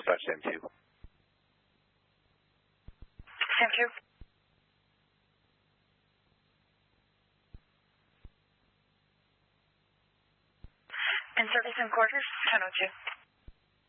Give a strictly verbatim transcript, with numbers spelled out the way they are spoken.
dispatch S A M two. S A M two. In service in quarters, ten oh two.